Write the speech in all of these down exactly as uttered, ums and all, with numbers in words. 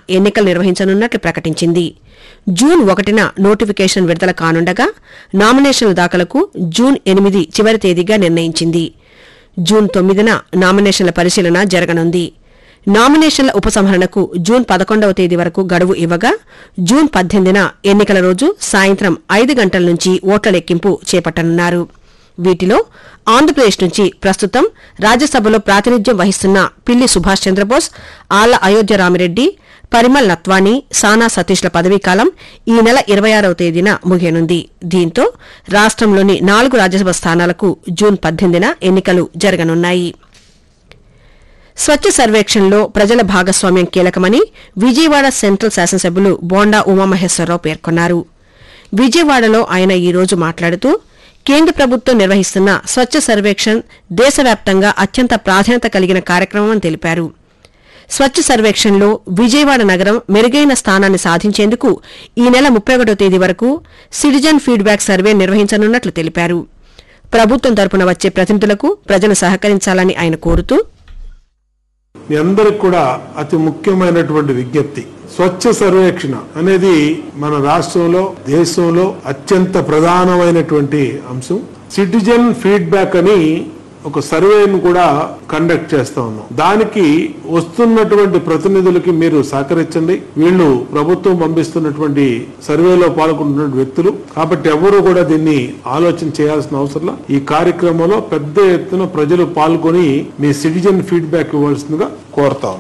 ఎన్నికలు నిర్వహించనున్నట్లు ప్రకటించింది. జూన్ ఒకటిన నోటిఫికేషన్ విడుదల కానుండగా నామినేషన్ల దాఖలకు జూన్ ఎనిమిది చివరి తేదీగా నిర్ణయించింది. జూన్ తొమ్మిదిన నామినేషన్ల పరిశీలన జరగనుంది. నామినేషన్ల ఉపసంహరణకు జూన్ పదకొండవ తేదీ వరకు గడువు ఇవ్వగా జూన్ పద్దెనిమిదిన ఎన్నికల రోజు సాయంత్రం ఐదు గంటల నుంచి ఓట్ల లెక్కింపు చేపట్టనున్నారు. వీటిలో ఆంధ్రప్రదేశ్ నుంచి ప్రస్తుతం రాజ్యసభలో ప్రాతినిధ్యం వహిస్తున్న పిల్లి సుభాష్ చంద్రబోస్, ఆళ్ల అయోధ్య రామిరెడ్డి, పరిమల్ నత్వానీ, సానా సతీష్ల పదవీకాలం ఈ నెల ఇరవై ఆరవ తేదీన ముగియనుంది. దీంతో రాష్టంలోని నాలుగు రాజ్యసభ స్థానాలకు జూన్ పద్దెనిమిదిన ఎన్నికలు జరగనున్నాయి. స్వచ్ఛ సర్వేక్షణలో ప్రజల భాగస్వామ్యం కీలకమని విజయవాడ సెంట్రల్ శాసనసభ్యులు బోండా ఉమామహేశ్వరరావు పేర్కొన్నారు. విజయవాడలో ఆయన ఈ రోజు మాట్లాడుతూ కేంద్ర ప్రభుత్వం నిర్వహిస్తున్న స్వచ్ఛ సర్వేక్షణ్ దేశవ్యాప్తంగా అత్యంత ప్రాధాన్యత కలిగిన కార్యక్రమమని తెలిపారు. స్వచ్ఛ సర్వేక్షణ్లో విజయవాడ నగరం మెరుగైన స్థానాన్ని సాధించేందుకు ఈ నెల ముప్పై ఒకటో తేదీ వరకు సిటిజన్ ఫీడ్బ్యాక్ సర్వే నిర్వహించనున్నట్లు తెలిపారు. ప్రభుత్వం తరపున వచ్చే ప్రతినిధులకు ప్రజలు సహకరించాలని ఆయన కోరుతూ మీ అందరికి కూడా అతి ముఖ్యమైనటువంటి విజ్ఞప్తి, స్వచ్ఛ సర్వేక్షణ అనేది మన రాష్ట్రంలో దేశంలో అత్యంత ప్రధానమైనటువంటి అంశం. సిటిజన్ ఫీడ్బ్యాక్ అని ఒక సర్వేను కూడా కండక్ట్ చేస్తా ఉన్నాం. దానికి వస్తున్నటువంటి ప్రతినిధులకి మీరు సహకరించండి. వీళ్ళు ప్రభుత్వం పంపిస్తున్నటువంటి సర్వేలో పాల్గొంటున్న వ్యక్తులు కాబట్టి ఎవరు కూడా దీన్ని ఆలోచన చేయాల్సిన అవసరం. ఈ కార్యక్రమంలో పెద్ద ఎత్తున ప్రజలు పాల్గొని మీ సిటిజన్ ఫీడ్బ్యాక్ ఇవ్వాల్సిందిగా కోరుతాం.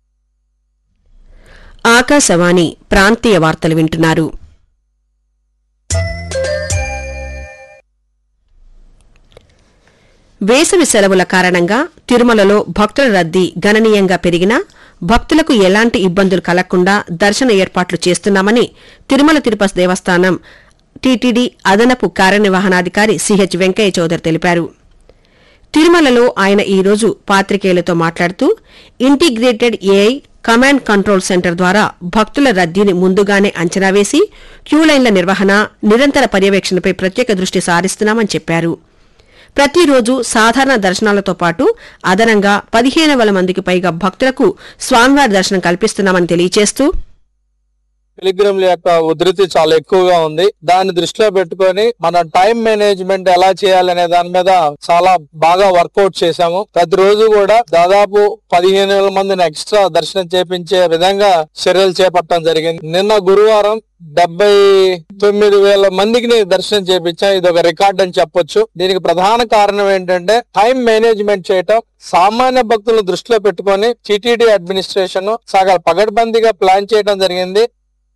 ఆకాశవాణి ప్రాంతీయ వార్తలు వింటున్నారు. వేసవి సెలవుల కారణంగా తిరుమలలో భక్తుల రద్దీ గణనీయంగా పెరిగినా భక్తులకు ఎలాంటి ఇబ్బందులు కలగకుండా దర్శన ఏర్పాట్లు చేస్తున్నామని తిరుమల తిరుపతి దేవస్థానం టీటీడీ అదనపు కార్యనిర్వహణాధికారి సిహెచ్ వెంకయ్య చౌదరి తెలిపారు. తిరుమలలో ఆయన ఈ రోజు పాత్రికేయులతో మాట్లాడుతూ integrated AI command control centre ద్వారా భక్తుల రద్దీని ముందుగానే అంచనా వేసి క్యూలైన్ల నిర్వహణ, నిరంతర పర్యవేక్షణపై ప్రత్యేక దృష్టి సారిస్తున్నామని చెప్పారు. ప్రతిరోజు సాధారణ దర్శనాలతో పాటు అదనంగా పదిహేను వేల మందికి పైగా భక్తులకు స్వామివారి దర్శనం కల్పిస్తున్నామని తెలియజేస్తూ పిలిగ్రిమ్ల యొక్క ఉధృతి చాలా ఎక్కువగా ఉంది. దాన్ని దృష్టిలో పెట్టుకొని మనం టైం మేనేజ్మెంట్ ఎలా చేయాలనే దాని మీద చాలా బాగా వర్కౌట్ చేశాము. ప్రతిరోజు కూడా దాదాపు పదిహేను వేల మందిని ఎక్స్ట్రా దర్శనం చేపించే విధంగా చర్యలు చేపట్టడం జరిగింది. నిన్న గురువారం డెబ్బై తొమ్మిది వేల మందికి దర్శనం చేపించాం. ఇది ఒక రికార్డ్ అని చెప్పొచ్చు. దీనికి ప్రధాన కారణం ఏంటంటే టైం మేనేజ్మెంట్ చేయటం, సామాన్య భక్తులను దృష్టిలో పెట్టుకొని టీటీడీ అడ్మినిస్ట్రేషన్ సగల పగడ్బందీగా ప్లాన్ చేయడం జరిగింది.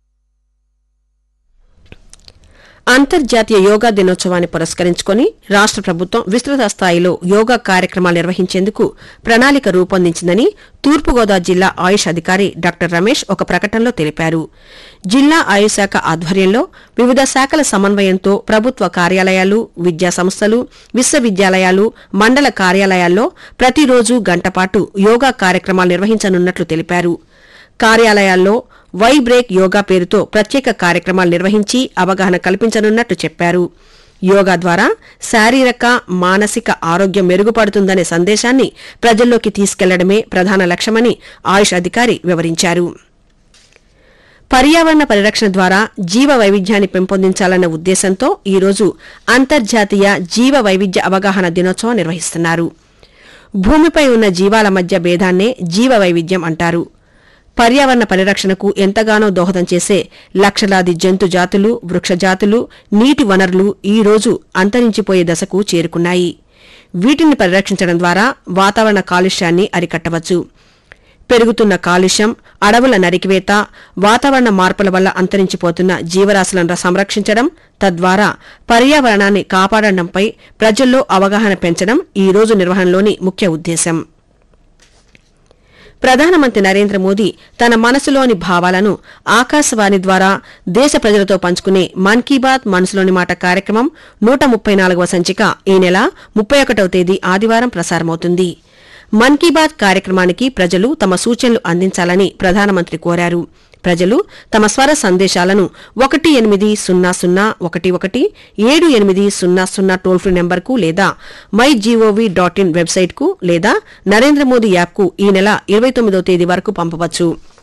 అంతర్జాతీయ యోగా దినోత్సవాన్ని పురస్కరించుకుని రాష్ట ప్రభుత్వం విస్తృత స్థాయిలో యోగా కార్యక్రమాలు నిర్వహించేందుకు ప్రణాళిక రూపొందించిందని తూర్పుగోదావరి జిల్లా ఆయుష్ అధికారి డాక్టర్ రమేష్ ఒక ప్రకటనలో తెలిపారు. జిల్లా ఆయుష్ శాఖ ఆధ్వర్యంలో వివిధ శాఖల సమన్వయంతో ప్రభుత్వ కార్యాలయాలు, విద్యా సంస్థలు, విశ్వవిద్యాలయాలు, మండల కార్యాలయాల్లో ప్రతిరోజు గంటపాటు యోగా కార్యక్రమాలు నిర్వహించనున్నట్లు తెలిపారు. కార్యాలయాల్లో వై బ్రేక్ యోగా పేరుతో ప్రత్యేక కార్యక్రమాలు నిర్వహించి అవగాహన కల్పించనున్నట్లు చెప్పారు. యోగా ద్వారా శారీరక, మానసిక ఆరోగ్యం మెరుగుపడుతుందనే సందేశాన్ని ప్రజల్లోకి తీసుకెళ్లడమే ప్రధాన లక్ష్యమని ఆయుష్ అధికారి వివరించారు. పర్యావరణ పరిరక్షణ ద్వారా జీవ వైవిధ్యాన్ని పెంపొందించాలన్న ఉద్దేశంతో ఈ రోజు అంతర్జాతీయ జీవ వైవిధ్య అవగాహన దినోత్సవం నిర్వహిస్తున్నారు. భూమిపై ఉన్న జీవాల మధ్య భేదాన్నే జీవ వైవిధ్యం అంటారు. పర్యావరణ పరిరక్షణకు ఎంతగానో దోహదం చేసే లక్షలాది జంతు జాతులు, వృక్ష జాతులు, నీటి వనరులు ఈ రోజు అంతరించిపోయే దశకు చేరుకున్నాయి. వీటిని పరిరక్షించడం ద్వారా వాతావరణ కాలుష్యాన్ని అరికట్టవచ్చు. పెరుగుతున్న కాలుష్యం, అడవుల నరికివేత, వాతావరణ మార్పుల వల్ల అంతరించిపోతున్న జీవరాశులను సంరక్షించడం, తద్వారా పర్యావరణాన్ని కాపాడడంపై ప్రజల్లో అవగాహన పెంచడం ఈ రోజు నిర్వహణలోని ముఖ్య ఉద్దేశం. ప్రధానమంత్రి నరేంద్ర మోదీ తన మనసులోని భావాలను ఆకాశవాణి ద్వారా దేశ ప్రజలతో పంచుకునే మన్ కీ బాత్ మనసులోని మాట కార్యక్రమం నూట ముప్పై నాలుగవ సంచిక ఈ నెల ముప్పై ఒకటవ తేదీ ఆదివారం ప్రసారమవుతుంది. మన్ కీ బాత్ కార్యక్రమానికి ప్రజలు తమ సూచనలు అందించాలని ప్రధానమంత్రి కోరారు. ప్రజలు తమ స్వర సందేశాలను ఒకటి ఎనిమిది సున్నా సున్నా ఒకటి ఒకటి ఏడు ఎనిమిది సున్నా సున్నా టోల్ ఫ్రీ నెంబర్కు లేదా మై జీఓవీ డాట్ ఇన్ వెబ్సైట్కు లేదా నరేంద్ర మోదీ యాప్కు ఈ నెల ఇరవై తొమ్మిదవ తేదీ వరకు పంపవచ్చు.